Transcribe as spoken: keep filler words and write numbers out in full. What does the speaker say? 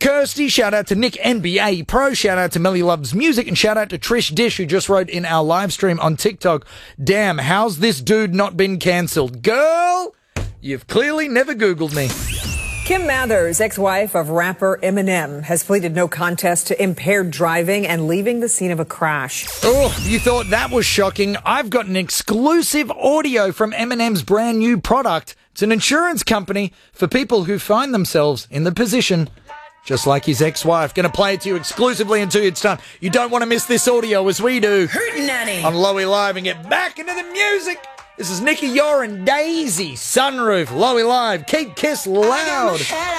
Kirsty, shout out to Nick N B A Pro, shout out to Melly Loves Music, and shout out to Trish Dish, who just wrote in our live stream on TikTok, damn, how's this dude not been cancelled? Girl, you've clearly never Googled me. Kim Mathers, ex-wife of rapper Eminem, has pleaded no contest to impaired driving and leaving the scene of a crash. Oh, you thought that was shocking? I've got an exclusive audio from Eminem's brand new product. It's an insurance company for people who find themselves in the position just like his ex-wife. Going to play it to you exclusively in two minutes' time. You don't want to miss this audio as we do. Hootenanny. On Lowy Live and get back into the music. This is Nicky Yor and Daisy, Sunroof, Lowy Live, Keep Kiss Loud.